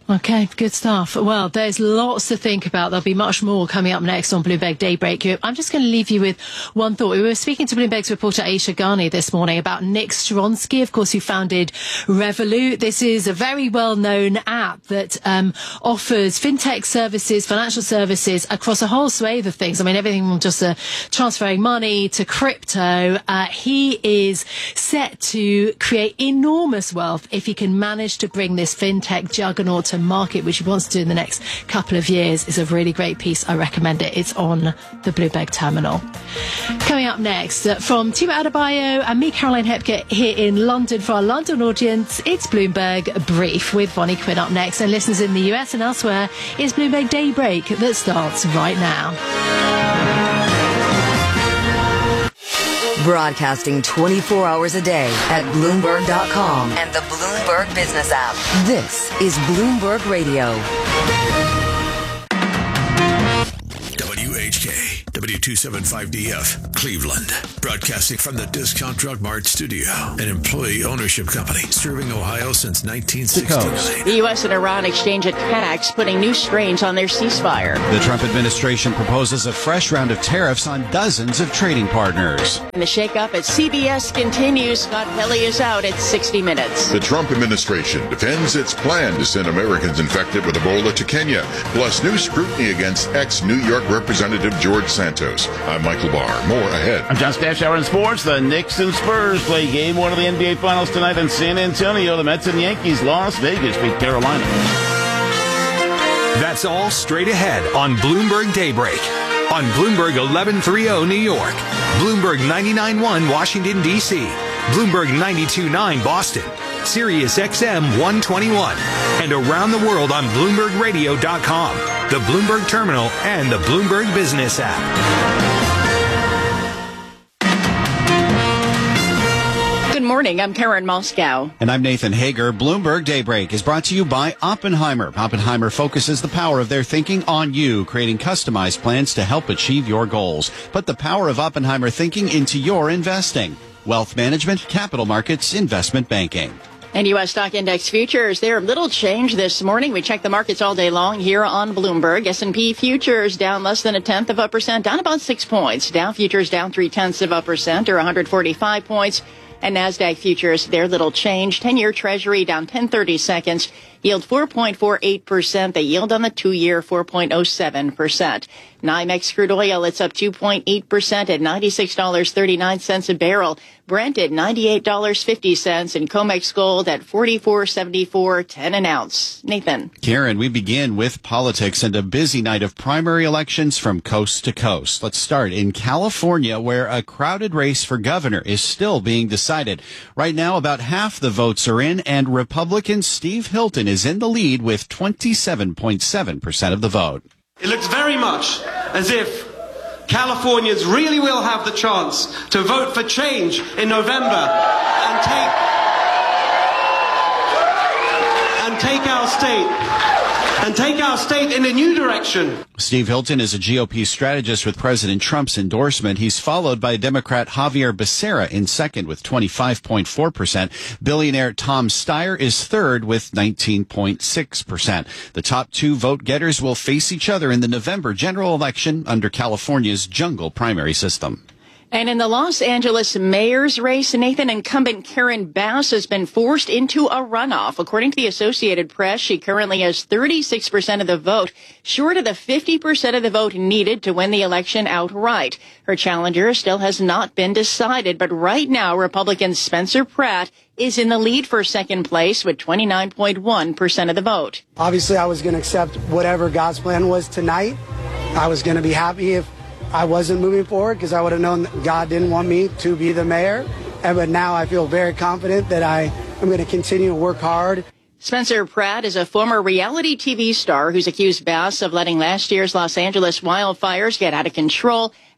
Okay, good stuff. Well, there's lots to think about. There'll be much more coming up next on Bloomberg Daybreak. I'm just going to leave you with one thought. We were speaking to Bloomberg's reporter Aisha Ghani this morning about Nick Stronsky, of course, who founded Revolut. This is a very well-known app that um, offers fintech services, financial services across a whole swathe of things. I mean, everything from just uh, transferring money to crypto. Uh, he is set to create enormous wealth if he can manage to bring this fintech juggernaut to market, which he wants to do in the next couple of years. Is a really great piece. I recommend it. It's on the Bloomberg terminal. Coming up next, uh, from Tima Adebayo and me, Caroline Hepker, here in London for our London audience, it's Bloomberg Brief with Bonnie Quinn up next. And listeners in the U S and elsewhere, it's Bloomberg Daybreak that starts right now. Broadcasting twenty-four hours a day at Bloomberg dot com and the Bloomberg Business app. This is Bloomberg Radio. W H K, W two seventy-five D F, Cleveland. Broadcasting from the Discount Drug Mart studio, an employee ownership company serving Ohio since nineteen sixty-nine. The U S and Iran exchange attacks, putting new strains on their ceasefire. The Trump administration proposes a fresh round of tariffs on dozens of trading partners. And the shakeup at C B S continues. Scott Pelley is out at sixty minutes. The Trump administration defends its plan to send Americans infected with Ebola to Kenya, plus new scrutiny against ex-New York Representative George Santos. I'm Michael Barr. More ahead. I'm John Stashauer in sports. The Knicks and Spurs play game one of the N B A Finals tonight in San Antonio. The Mets and Yankees, Las Vegas beat Carolina. That's all straight ahead on Bloomberg Daybreak. On Bloomberg eleven thirty New York, Bloomberg ninety-nine point one Washington, D C, Bloomberg ninety-two point nine Boston, Sirius X M one twenty-one, and around the world on Bloomberg Radio dot com, the Bloomberg Terminal, and the Bloomberg Business app. Good morning. I'm Karen Moscow. And I'm Nathan Hager. Bloomberg Daybreak is brought to you by Oppenheimer. Oppenheimer focuses the power of their thinking on you, creating customized plans to help achieve your goals. Put the power of Oppenheimer thinking into your investing. Wealth management, capital markets, investment banking. And U S stock index futures, they're little change this morning. We check the markets all day long here on Bloomberg. S and P futures down less than a tenth of a percent, down about six points. Dow futures down three tenths of a percent, or one hundred forty-five points. And NASDAQ futures, they're little change. ten-year Treasury down ten thirty seconds. Yield four point four eight percent. The yield on the two-year, four point oh seven percent. NYMEX crude oil, it's up two point eight percent at ninety-six dollars and thirty-nine cents a barrel. Brent at ninety-eight dollars and fifty cents. And COMEX gold at forty-four dollars and seventy-four cents, ten an ounce. Nathan. Karen, we begin with politics and a busy night of primary elections from coast to coast. Let's start in California, where a crowded race for governor is still being decided. Right now, about half the votes are in, and Republican Steve Hilton is in the lead with twenty-seven point seven percent of the vote. It looks very much as if Californians really will have the chance to vote for change in November and take and take our state and take our state in a new direction. Steve Hilton is a G O P strategist with President Trump's endorsement. He's followed by Democrat Javier Becerra in second with twenty-five point four percent. Billionaire Tom Steyer is third with nineteen point six percent. The top two vote getters will face each other in the November general election under California's jungle primary system. And in the Los Angeles mayor's race, Nathan, incumbent Karen Bass has been forced into a runoff. According to the Associated Press, she currently has thirty-six percent of the vote, short of the fifty percent of the vote needed to win the election outright. Her challenger still has not been decided, but right now, Republican Spencer Pratt is in the lead for second place with twenty-nine point one percent of the vote. Obviously, I was going to accept whatever God's plan was tonight. I was going to be happy if I wasn't moving forward because I would have known that God didn't want me to be the mayor. And but now I feel very confident that I am going to continue to work hard. Spencer Pratt is a former reality T V star who's accused Bass of letting last year's Los Angeles wildfires get out of control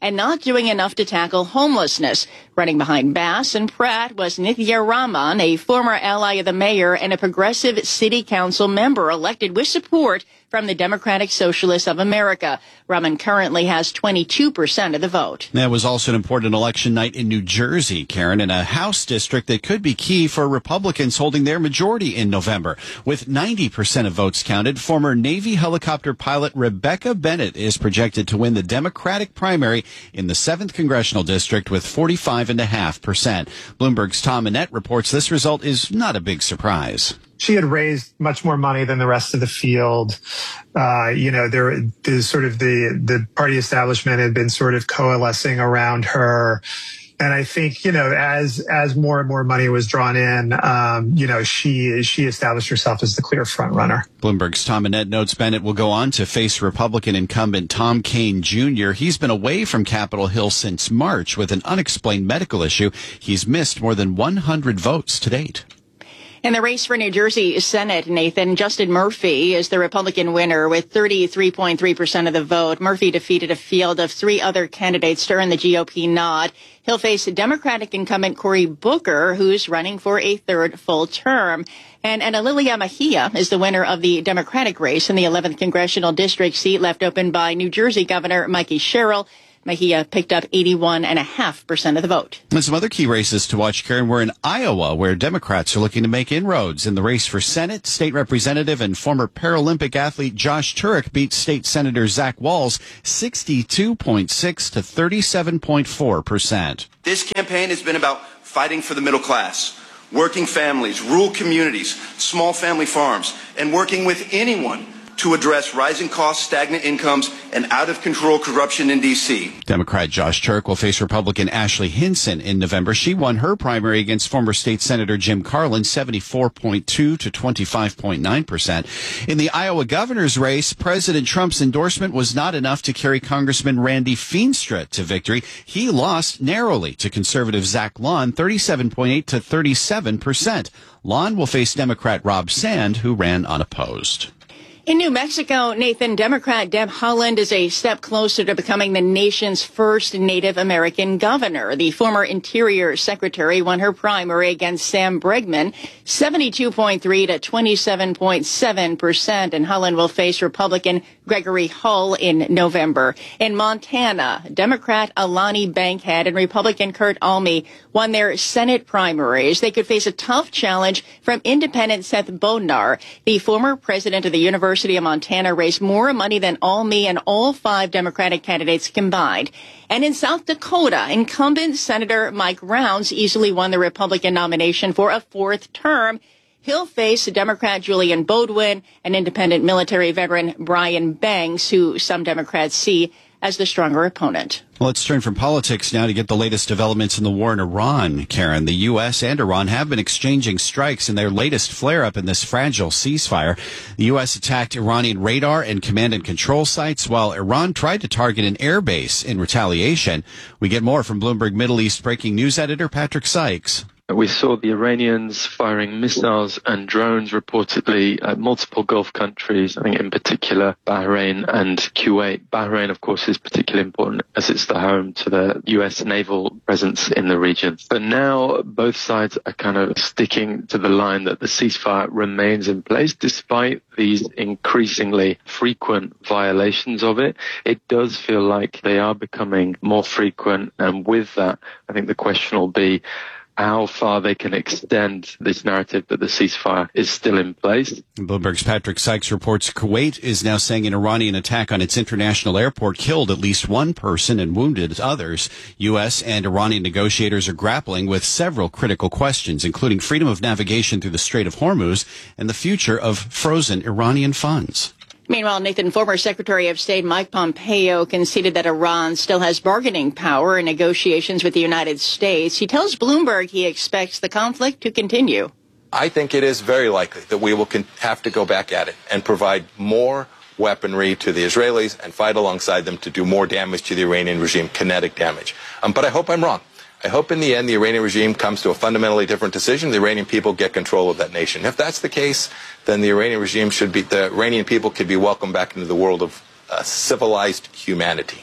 and not doing enough to tackle homelessness. Running behind Bass and Pratt was Nithya Raman, a former ally of the mayor and a progressive city council member elected with support from the Democratic Socialists of America. Raman currently has twenty-two percent of the vote. That was also an important election night in New Jersey, Karen, in a House district that could be key for Republicans holding their majority in November. With ninety percent of votes counted, former Navy helicopter pilot Rebecca Bennett is projected to win the Democratic primary in the seventh Congressional District with forty-five point five percent. Bloomberg's Tom Annette reports this result is not a big surprise. She had raised much more money than the rest of the field. Uh, you know, there, there's sort of the, the party establishment had been sort of coalescing around her. And I think, you know, as, as more and more money was drawn in, um, you know, she, she established herself as the clear front runner. Bloomberg's Tom Annette notes Bennett will go on to face Republican incumbent Tom Kean Junior He's been away from Capitol Hill since March with an unexplained medical issue. He's missed more than one hundred votes to date. In the race for New Jersey Senate, Nathan, Justin Murphy is the Republican winner with thirty-three point three percent of the vote. Murphy defeated a field of three other candidates to earn the G O P nod. He'll face Democratic incumbent Cory Booker, who's running for a third full term. And Ana Lilia Mejia is the winner of the Democratic race in the eleventh Congressional District seat left open by New Jersey Governor Mikey Sherrill. Mejia picked up eighty-one point five percent of the vote. And some other key races to watch, Karen, were in Iowa, where Democrats are looking to make inroads. In the race for Senate, state representative and former Paralympic athlete Josh Turek beat State Senator Zach Walz sixty-two point six to thirty-seven point four percent. This campaign has been about fighting for the middle class, working families, rural communities, small family farms, and working with anyone to address rising costs, stagnant incomes, and out-of-control corruption in D C. Democrat Josh Turek will face Republican Ashley Hinson in November. She won her primary against former state Senator Jim Carlin, seventy-four point two to twenty-five point nine percent. In the Iowa governor's race, President Trump's endorsement was not enough to carry Congressman Randy Feenstra to victory. He lost narrowly to conservative Zach Lawn, thirty-seven point eight to thirty-seven percent. Lawn will face Democrat Rob Sand, who ran unopposed. In New Mexico, Nathan, Democrat Deb Haaland is a step closer to becoming the nation's first Native American governor. The former Interior Secretary won her primary against Sam Bregman, seventy-two point three to twenty-seven point seven percent, and Haaland will face Republican Gregory Hull in November. In Montana, Democrat Alani Bankhead and Republican Kurt Alme won their Senate primaries. They could face a tough challenge from independent Seth Bodnar. The former president of the University University of Montana raised more money than Alme and all five Democratic candidates combined. And in South Dakota, incumbent Senator Mike Rounds easily won the Republican nomination for a fourth term. He'll face Democrat Julian Bodwin and independent military veteran Brian Banks, who some Democrats see as the stronger opponent. Well, let's turn from politics now to get the latest developments in the war in Iran, Karen. The U S and Iran have been exchanging strikes in their latest flare-up in this fragile ceasefire. The U S attacked Iranian radar and command and control sites, while Iran tried to target an airbase in retaliation. We get more from Bloomberg Middle East breaking news editor Patrick Sykes. We saw the Iranians firing missiles and drones reportedly at multiple Gulf countries, I think in particular Bahrain and Kuwait. Bahrain, of course, is particularly important as it's the home to the U S naval presence in the region. But now both sides are kind of sticking to the line that the ceasefire remains in place despite these increasingly frequent violations of it. It does feel like they are becoming more frequent, and with that, I think the question will be how far they can extend this narrative that the ceasefire is still in place. Bloomberg's Patrick Sykes reports Kuwait is now saying an Iranian attack on its international airport killed at least one person and wounded others. U S and Iranian negotiators are grappling with several critical questions, including freedom of navigation through the Strait of Hormuz and the future of frozen Iranian funds. Meanwhile, Nathan, former Secretary of State Mike Pompeo conceded that Iran still has bargaining power in negotiations with the United States. He tells Bloomberg he expects the conflict to continue. I think it is very likely that we will con- have to go back at it and provide more weaponry to the Israelis and fight alongside them to do more damage to the Iranian regime, kinetic damage. Um, but I hope I'm wrong. I hope in the end the Iranian regime comes to a fundamentally different decision. The Iranian people get control of that nation. If that's the case, then the Iranian regime should be, the Iranian people could be welcomed back into the world of uh, civilized humanity.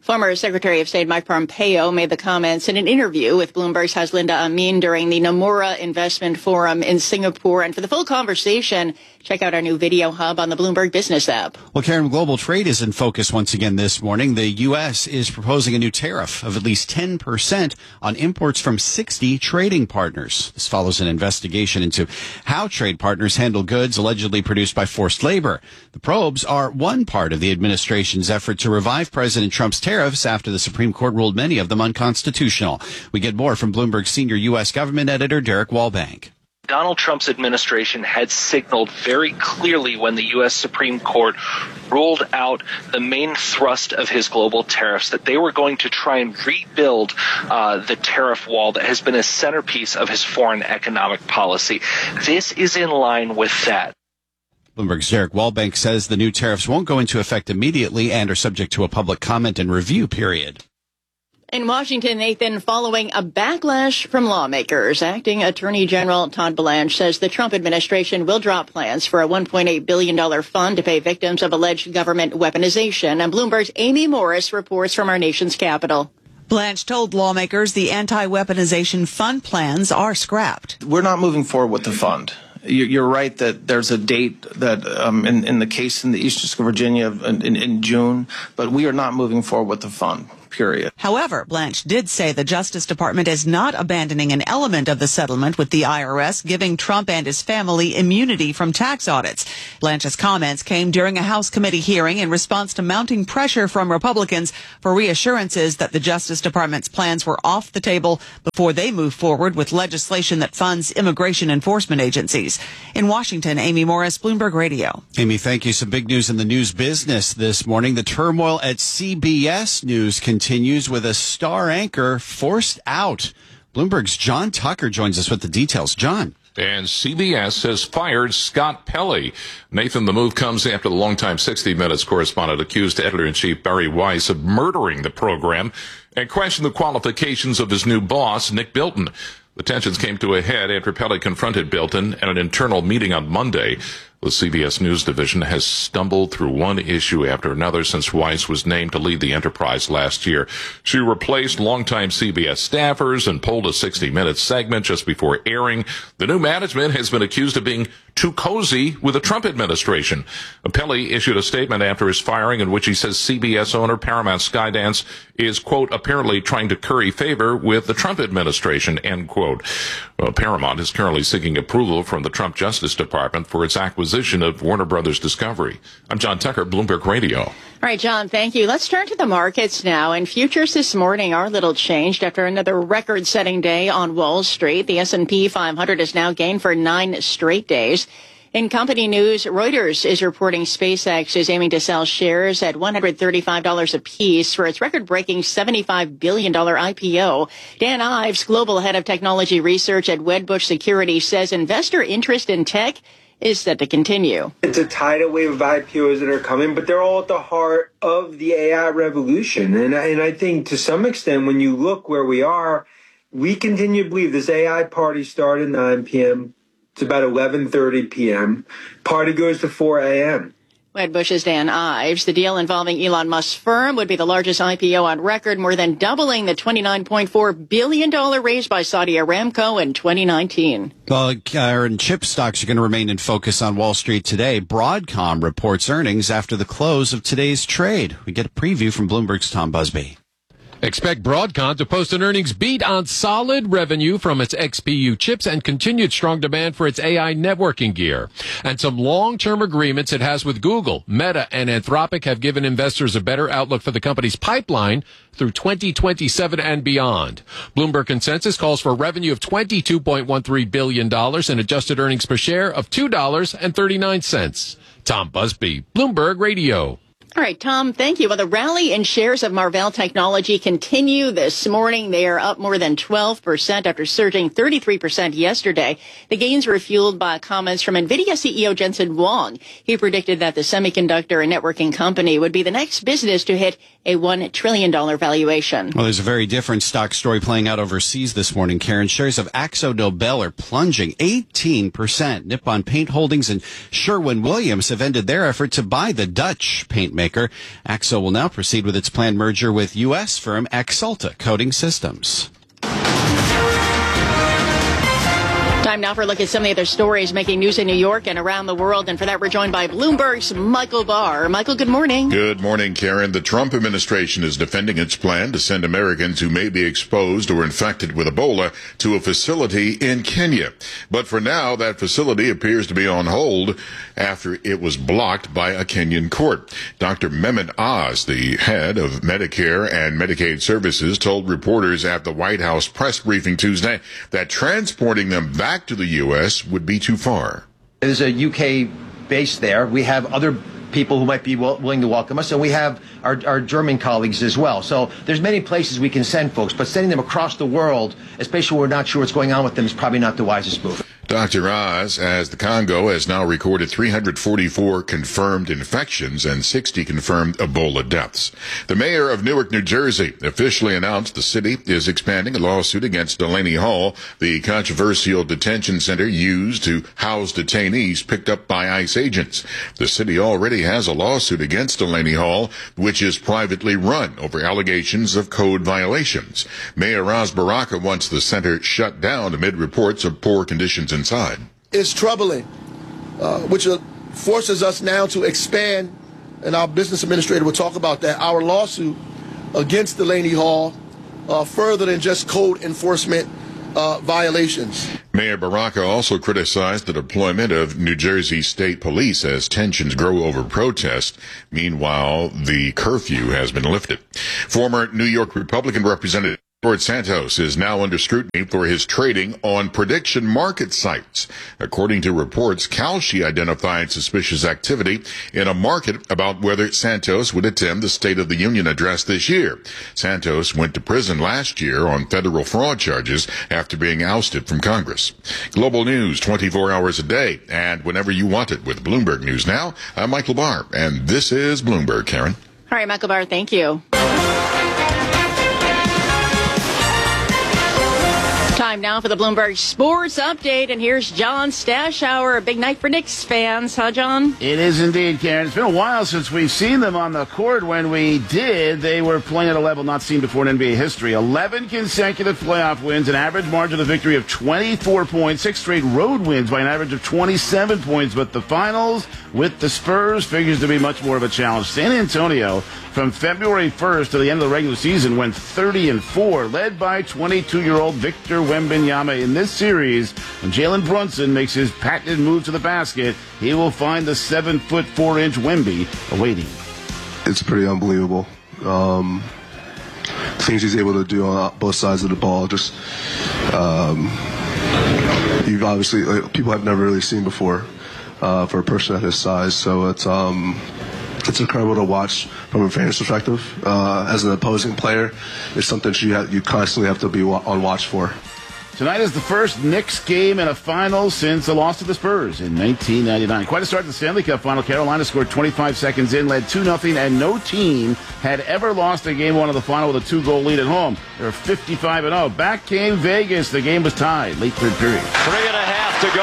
Former Secretary of State Mike Pompeo made the comments in an interview with Bloomberg's Haslinda Amin during the Nomura Investment Forum in Singapore. And for the full conversation, check out our new video hub on the Bloomberg Business app. Well, Karen, global trade is in focus once again this morning. The U S is proposing a new tariff of at least ten percent on imports from sixty trading partners. This follows an investigation into how trade partners handle goods allegedly produced by forced labor. The probes are one part of the administration's effort to revive President Trump's tariffs after the Supreme Court ruled many of them unconstitutional. We get more from Bloomberg senior U S government editor Derek Wallbank. Donald Trump's administration had signaled very clearly when the U S Supreme Court ruled out the main thrust of his global tariffs that they were going to try and rebuild uh, the tariff wall that has been a centerpiece of his foreign economic policy. This is in line with that. Bloomberg's Derek Wallbank says the new tariffs won't go into effect immediately and are subject to a public comment and review period. In Washington, Nathan, following a backlash from lawmakers, Acting Attorney General Todd Blanche says the Trump administration will drop plans for a one point eight billion dollars fund to pay victims of alleged government weaponization. And Bloomberg's Amy Morris reports from our nation's capital. Blanche told lawmakers the anti-weaponization fund plans are scrapped. We're not moving forward with the fund. You're right that there's a date that um, in, in the case in the Eastern District of Virginia in, in June, but we are not moving forward with the fund. Period. However, Blanche did say the Justice Department is not abandoning an element of the settlement with the I R S, giving Trump and his family immunity from tax audits. Blanche's comments came during a House committee hearing in response to mounting pressure from Republicans for reassurances that the Justice Department's plans were off the table before they move forward with legislation that funds immigration enforcement agencies. In Washington, Amy Morris, Bloomberg Radio. Amy, thank you. Some big news in the news business this morning. The turmoil at C B S News continues. continues with a star anchor forced out. Bloomberg's John Tucker joins us with the details. John. And C B S has fired Scott Pelley. Nathan, the move comes after the longtime sixty minutes correspondent accused editor-in-chief Barry Weiss of murdering the program and questioned the qualifications of his new boss, Nick Bilton. The tensions came to a head after Pelley confronted Bilton at an internal meeting on Monday. The C B S News division has stumbled through one issue after another since Weiss was named to lead the enterprise last year. She replaced longtime C B S staffers and pulled a sixty minutes segment just before airing. The new management has been accused of being too cozy with the Trump administration. Pelley issued a statement after his firing in which he says C B S owner Paramount Skydance is, quote, apparently trying to curry favor with the Trump administration, end quote. Well, Paramount is currently seeking approval from the Trump Justice Department for its acquisition of Warner Brothers Discovery. I'm John Tucker, Bloomberg Radio. All right, John, thank you. Let's turn to the markets now. And futures this morning are a little changed after another record-setting day on Wall Street. The S and P five hundred has now gained for nine straight days. In company news, Reuters is reporting SpaceX is aiming to sell shares at one hundred thirty-five dollars apiece for its record-breaking seventy-five billion dollars I P O. Dan Ives, global head of technology research at Wedbush Securities, says investor interest in tech is set to continue. It's a tidal wave of I P Os that are coming, but they're all at the heart of the A I revolution. And, and I think to some extent, when you look where we are, we continue to believe this A I party started at nine p.m. It's about eleven thirty p.m. Party goes to four a.m. Wedbush's Dan Ives. The deal involving Elon Musk's firm would be the largest I P O on record, more than doubling the twenty-nine point four billion dollars raise by Saudi Aramco in twenty nineteen. Well, Karen, chip stocks are going to remain in focus on Wall Street today. Broadcom reports earnings after the close of today's trade. We get a preview from Bloomberg's Tom Busby. Expect Broadcom to post an earnings beat on solid revenue from its X P U chips and continued strong demand for its A I networking gear. And some long-term agreements it has with Google, Meta, and Anthropic have given investors a better outlook for the company's pipeline through twenty twenty-seven and beyond. Bloomberg consensus calls for revenue of twenty-two point one three billion dollars and adjusted earnings per share of two dollars and thirty-nine cents. Tom Busby, Bloomberg Radio. All right, Tom, thank you. Well, the rally in shares of Marvell Technology continue this morning. They are up more than twelve percent after surging thirty-three percent yesterday. The gains were fueled by comments from NVIDIA C E O Jensen Huang. He predicted that the semiconductor and networking company would be the next business to hit a one trillion dollars valuation. Well, there's a very different stock story playing out overseas this morning, Karen. Shares of Akzo Nobel are plunging eighteen percent. Nippon Paint Holdings and Sherwin-Williams have ended their effort to buy the Dutch paint maker maker. Akzo will now proceed with its planned merger with U S firm Axalta Coating Systems. Time now for a look at some of the other stories making news in New York and around the world. And for that, we're joined by Bloomberg's Michael Barr. Michael, good morning. Good morning, Karen. The Trump administration is defending its plan to send Americans who may be exposed or infected with Ebola to a facility in Kenya. But for now, that facility appears to be on hold after it was blocked by a Kenyan court. Doctor Mehmet Oz, the head of Medicare and Medicaid Services, told reporters at the White House press briefing Tuesday that transporting them back to the U S would be too far. There's a U K base there. We have other people who might be will, willing to welcome us, and we have our, our German colleagues as well. So there's many places we can send folks, but sending them across the world, especially when we're not sure what's going on with them, is probably not the wisest move. Doctor Oz, as the Congo has now recorded three hundred forty-four confirmed infections and sixty confirmed Ebola deaths. The mayor of Newark, New Jersey, officially announced the city is expanding a lawsuit against Delaney Hall, the controversial detention center used to house detainees picked up by ICE agents. The city already has a lawsuit against Delaney Hall, which is privately run over allegations of code violations. Mayor Ras Baraka wants the center shut down amid reports of poor conditions inside. It's troubling, uh, which uh, forces us now to expand, and our business administrator will talk about that, our lawsuit against Delaney Hall uh, further than just code enforcement uh, violations. Mayor Baraka also criticized the deployment of New Jersey State Police as tensions grow over protests. Meanwhile, the curfew has been lifted. Former New York Republican Representative George Santos is now under scrutiny for his trading on prediction market sites. According to reports, Kalshi identified suspicious activity in a market about whether Santos would attend the State of the Union address this year. Santos went to prison last year on federal fraud charges after being ousted from Congress. Global news twenty-four hours a day and whenever you want it with Bloomberg News Now. I'm Michael Barr, and this is Bloomberg, Karen. All right, Michael Barr, thank you. Time now for the Bloomberg Sports Update, and here's John Stashower. A big night for Knicks fans, huh, John? It is indeed, Karen. It's been a while since we've seen them on the court. When we did, they were playing at a level not seen before in N B A history. eleven consecutive playoff wins, an average margin of victory of twenty-four points, six straight road wins by an average of twenty-seven points. But the finals with the Spurs figures to be much more of a challenge. San Antonio, from February first to the end of the regular season, went thirty and four, led by twenty-two-year-old Victor Wembanyama. In this series, when Jalen Brunson makes his patented move to the basket, he will find the seven foot four inch Wemby awaiting. It's pretty unbelievable. Um, things he's able to do on both sides of the ball, just um, you've obviously like, people have never really seen before uh, for a person at his size. So it's um, it's incredible to watch from a fan's perspective. Uh, as an opposing player, it's something you have, you constantly have to be on watch for. Tonight is the first Knicks game in a final since the loss to the Spurs in nineteen ninety-nine. Quite a start to the Stanley Cup final. Carolina scored twenty-five seconds in, led two nothing, and no team had ever lost a game one of the final with a two-goal lead at home. They were fifty-five and oh. Back came Vegas. The game was tied. Late third period. Three and a half to go.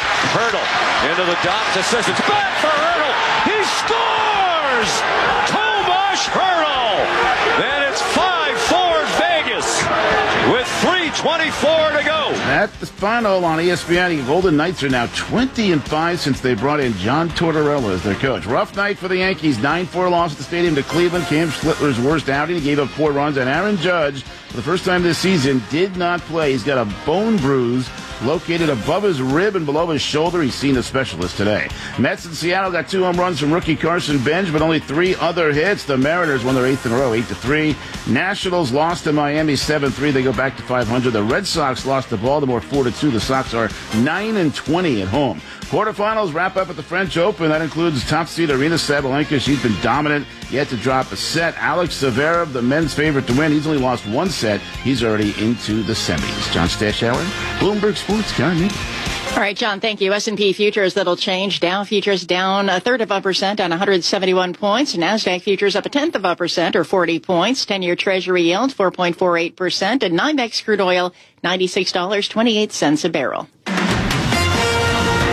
Hurdle into the dot. Decisions. Back for Hurdle. He scores! Tomas Hurdle! And it's five four Vegas with three twenty-four to go. At the final on E S P N, the Golden Knights are now twenty and five since they brought in John Tortorella as their coach. Rough night for the Yankees. nine four loss at the stadium to Cleveland. Cam Schlittler's worst outing. He gave up four runs, and Aaron Judge, for the first time this season, did not play. He's got a bone bruise located above his rib and below his shoulder. He's seen a specialist today. Mets in Seattle got two home runs from rookie Carson Bench, but only three other hits. The Mariners won their eighth in a row, eight to three. Nationals lost to Miami seven three. They go back to five hundred. The Red Sox lost to Baltimore four to two. The Sox are nine and twenty at home. Quarterfinals wrap up at the French Open. That includes top seed Arina Sabalenka. She's been dominant, yet to drop a set. Alex Zverev, the men's favorite to win. He's only lost one set. He's already into the semis. John Stashower, Bloomberg Sports. Karen. All right, John, thank you. S and P futures, little change. Dow futures down a third of a percent on one hundred seventy-one points. NASDAQ futures up a tenth of a percent or forty points. ten-year Treasury yield four point four eight percent. And NYMEX crude oil ninety-six dollars and twenty-eight cents a barrel.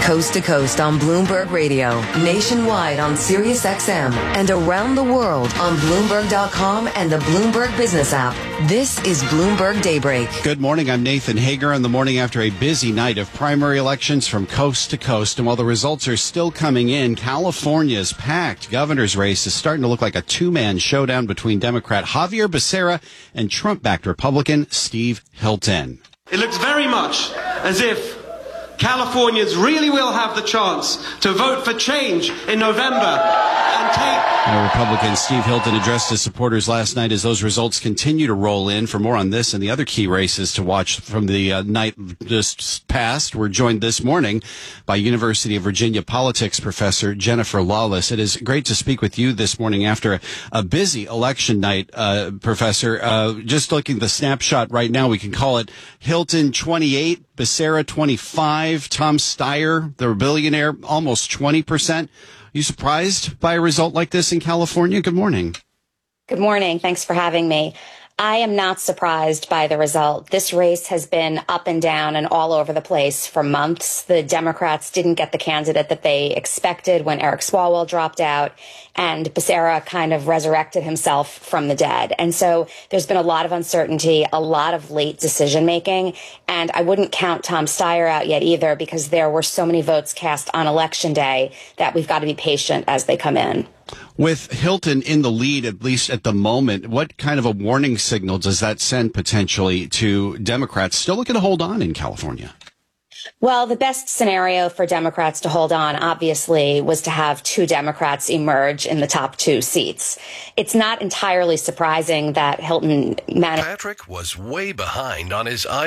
Coast to coast on Bloomberg Radio, nationwide on Sirius X M, and around the world on Bloomberg dot com and the Bloomberg Business app. This is Bloomberg Daybreak. Good morning. I'm Nathan Hager on the morning after a busy night of primary elections from coast to coast. And while the results are still coming in, California's packed governor's race is starting to look like a two-man showdown between Democrat Javier Becerra and Trump-backed Republican Steve Hilton. It looks very much as if Californians really will have the chance to vote for change in November and take... And Republican Steve Hilton addressed his supporters last night as those results continue to roll in. For more on this and the other key races to watch from the uh, night just past, we're joined this morning by University of Virginia politics professor Jennifer Lawless. It is great to speak with you this morning after a, a busy election night, uh, Professor. Uh, just looking at the snapshot right now, we can call it Hilton twenty-eight, Becerra twenty-five, Tom Steyer, the billionaire, almost twenty percent. Are you surprised by a result like this in California? Good morning. Good morning. Thanks for having me. I am not surprised by the result. This race has been up and down and all over the place for months. The Democrats didn't get the candidate that they expected when Eric Swalwell dropped out, and Becerra kind of resurrected himself from the dead. And so there's been a lot of uncertainty, a lot of late decision making, and I wouldn't count Tom Steyer out yet either, because there were so many votes cast on election day that we've got to be patient as they come in. With Hilton in the lead, at least at the moment, what kind of a warning signal does that send potentially to Democrats still looking to hold on in California? Well, the best scenario for Democrats to hold on, obviously, was to have two Democrats emerge in the top two seats. It's not entirely surprising that Hilton managed. Patrick was way behind on his